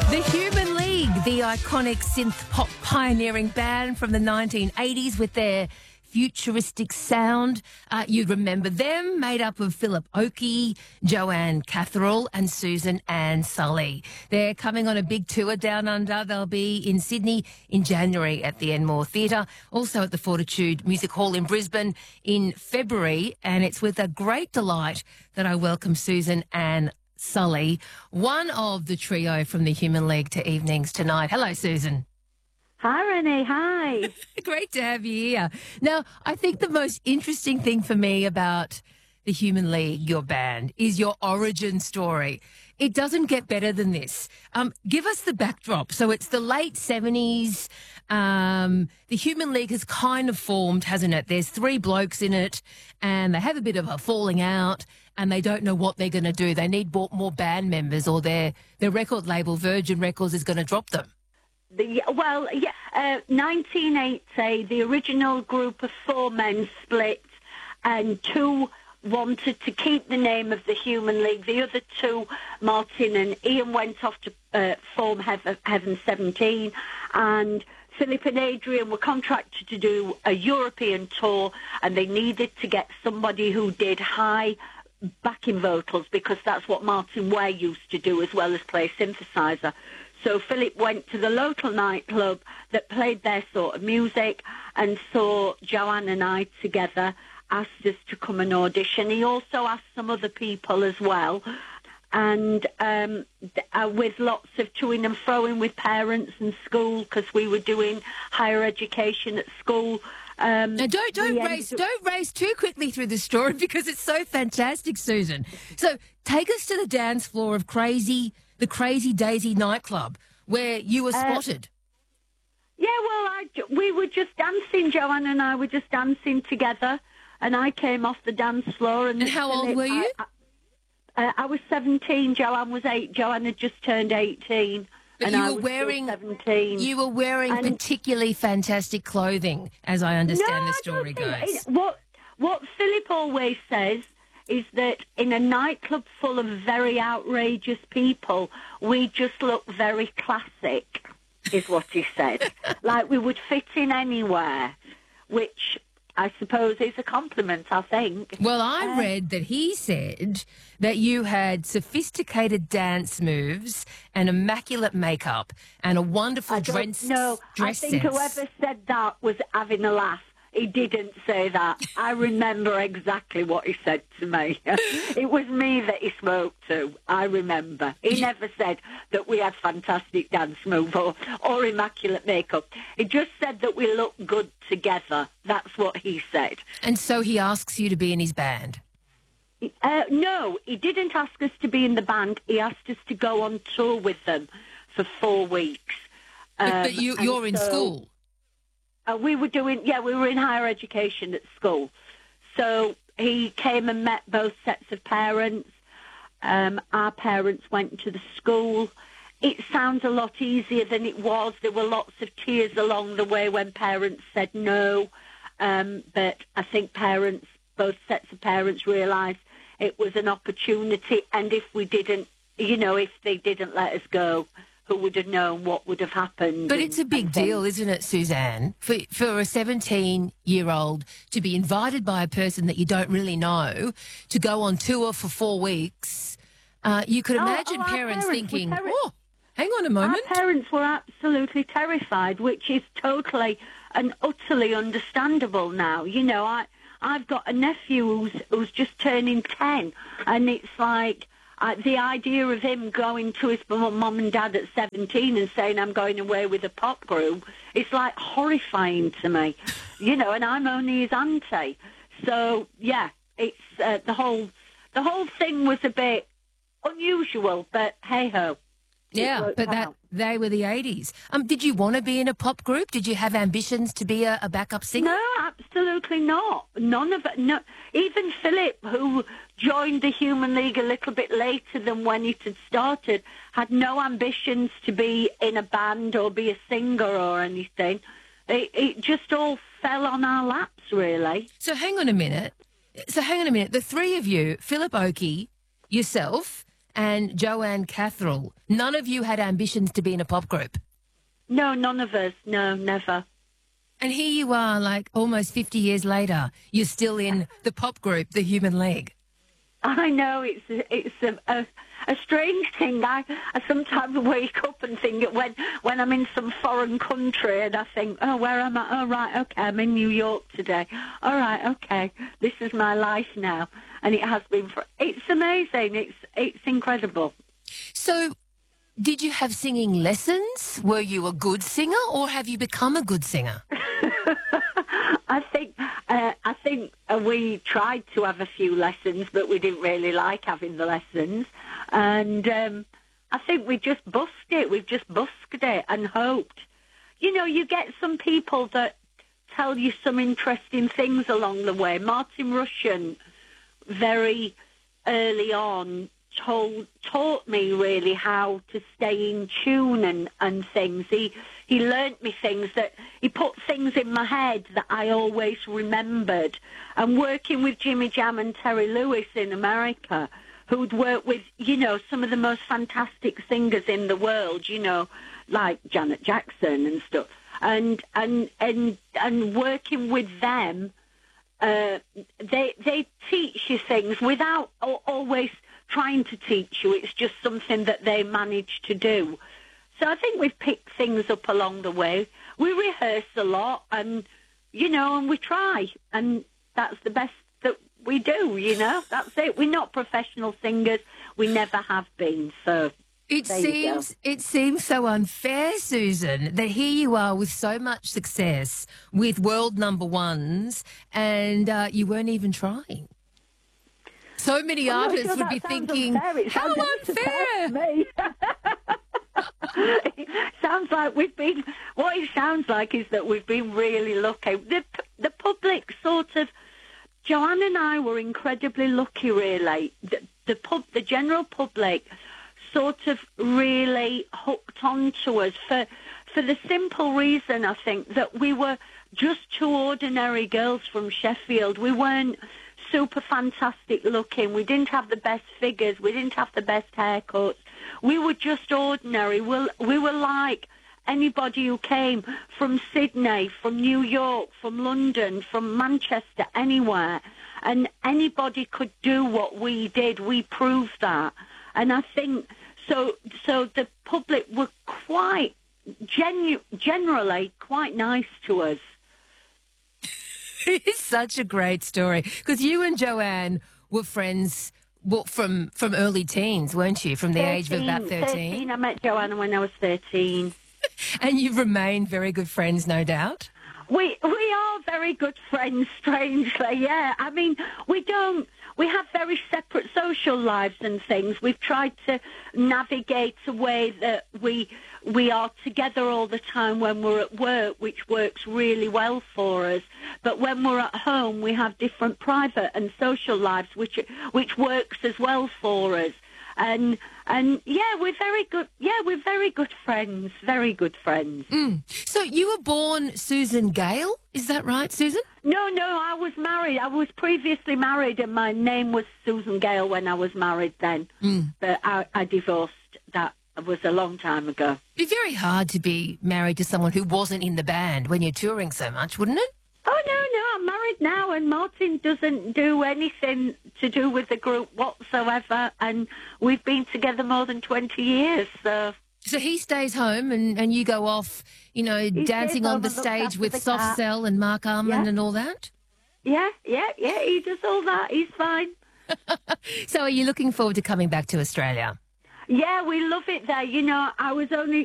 The Human League, the iconic synth pop pioneering band from the 1980s with their futuristic sound. You remember them, made up of Philip Oakey, Joanne Catherall and Susan Ann Sully. They're coming on a big tour down under. They'll be in Sydney in January at the Enmore Theatre, also at the Fortitude Music Hall in Brisbane in February. And it's with a great delight that I welcome Susan Ann Sully, one of the trio from the Human League, to Evenings Tonight. Hello, Susan. Hi, Renee. Hi. Great to have you here. Now, I think the most interesting thing for me about the Human League, your band, is your origin story. It doesn't get better than this. Give us the backdrop. So it's the late 70s. The Human League has kind of formed, hasn't it? There's three blokes in it, and they have a bit of a falling out, and they don't know what they're going to do. They need more band members, or their record label, Virgin Records, is going to drop them. 1980, the original group of four men split, and two wanted to keep the name of the Human League. The other two, Martin and Ian, went off to form Heaven 17, and Philip and Adrian were contracted to do a European tour, and they needed to get somebody who did high backing vocals, because that's what Martin Ware used to do as well as play synthesizer. So Philip went to the local nightclub that played their sort of music and saw Joanne and I together, asked us to come and audition. He also asked some other people as well. And with lots of toing and froing with parents and school, because we were doing higher education at school. Now don't race too quickly through the story, because it's so fantastic, Susan. So take us to the dance floor of the Crazy Daisy nightclub where you were spotted. Yeah, well, we were just dancing. Joanne and I were just dancing together, and I came off the dance floor. And how old were you? I was 17. Joanne was 8. Joanne had just turned 18. But and you I were was wearing 17. You were wearing particularly fantastic clothing, as I understand the story goes. What Philip always says is that in a nightclub full of very outrageous people, we just look very classic, is what he said. Like we would fit in anywhere, which I suppose is a compliment, I think. Well, I read that he said that you had sophisticated dance moves and immaculate makeup and a wonderful dress I think sense. whoever said that was having a laugh. He didn't say that. I remember exactly what he said to me. It was me that he spoke to. I remember. He never said that we had fantastic dance moves or immaculate makeup. He just said that we looked good together. That's what he said. And so he asks you to be in his band? No, he didn't ask us to be in the band. He asked us to go on tour with them for 4 weeks. But you're in school? We were in higher education at school. So he came and met both sets of parents. Our parents went to the school. It sounds a lot easier than it was. There were lots of tears along the way when parents said no. But I think both sets of parents realised it was an opportunity. And if we didn't, if they didn't let us go, who would have known what would have happened? But it's a big deal, isn't it, Suzanne, for a 17-year-old to be invited by a person that you don't really know to go on tour for 4 weeks. You could imagine parents thinking, hang on a moment. Our parents were absolutely terrified, which is totally and utterly understandable now. I've got a nephew who's just turning 10, and it's like, the idea of him going to his mum and dad at 17 and saying, I'm going away with a pop group, it's like horrifying to me, and I'm only his auntie. So, yeah, it's the whole thing was a bit unusual, but hey-ho. Yeah, but they were the 80s. Did you want to be in a pop group? Did you have ambitions to be a backup singer? No, absolutely not. None of it. No. Even Philip, who joined the Human League a little bit later than when it had started, had no ambitions to be in a band or be a singer or anything. It just all fell on our laps, really. So hang on a minute. The three of you, Philip Oakey, yourself, and Joanne Catherall. None of you had ambitions to be in a pop group. No, none of us. No, never. And here you are, like almost 50 years later, you're still in the pop group, the Human League. I know it's a strange thing. I sometimes wake up and think when I'm in some foreign country and I think, oh, where am I? Oh, right, okay, I'm in New York today. All right, okay, this is my life now, and it has been. It's amazing. It's incredible. So, did you have singing lessons? Were you a good singer, or have you become a good singer? I think we tried to have a few lessons, but we didn't really like having the lessons. And I think we just busked it. We've just busked it and hoped. You know, you get some people that tell you some interesting things along the way. Martin Rushent, very early on, taught me really how to stay in tune and things. He learnt me things that he put things in my head that I always remembered. And working with Jimmy Jam and Terry Lewis in America, who'd worked with, you know, some of the most fantastic singers in the world, you know, like Janet Jackson and stuff. And working with them, they teach you things without always trying to teach you. It's just something that they manage to do. So I think we've picked things up along the way. We rehearse a lot and, you know, and we try. And that's the best that we do, you know. That's it. We're not professional singers. We never have been. So it seems so unfair, Susan, that here you are with so much success, with world number ones, and you weren't even trying. So many artists would be thinking, how unfair! It sounds like what it sounds like is that we've been really lucky. The public sort of, Joanne and I were incredibly lucky, really. The general public sort of really hooked onto us for the simple reason, I think, that we were just two ordinary girls from Sheffield. We weren't super fantastic looking. We didn't have the best figures. We didn't have the best haircuts. We were just ordinary. We were like anybody who came from Sydney, from New York, from London, from Manchester, anywhere. And anybody could do what we did. We proved that. And I think so the public were quite generally quite nice to us. It's such a great story because you and Joanne were friends from early teens, weren't you? From the age of about 13? I met Joanne when I was 13. And you've remained very good friends, no doubt? We are very good friends, strangely, yeah. I mean, we have very separate social lives and things. We've tried to navigate a way that we are together all the time when we're at work, which works really well for us. But when we're at home, we have different private and social lives, which works as well for us. And yeah, we're very good. Yeah, we're very good friends. Very good friends. So you were born Susan Gale, is that right, Susan? No, I was married. I was previously married, and my name was Susan Gale when I was married then. But I divorced. That was a long time ago. It'd be very hard to be married to someone who wasn't in the band when you're touring so much, wouldn't it? Oh, no, I'm married now, and Martin doesn't do anything to do with the group whatsoever, and we've been together more than 20 years, so... So he stays home and you go off, you know, dancing on the stage with Soft Cell and Mark Armand and all that? Yeah, he does all that. He's fine. So are you looking forward to coming back to Australia? Yeah, we love it there. You know, I was only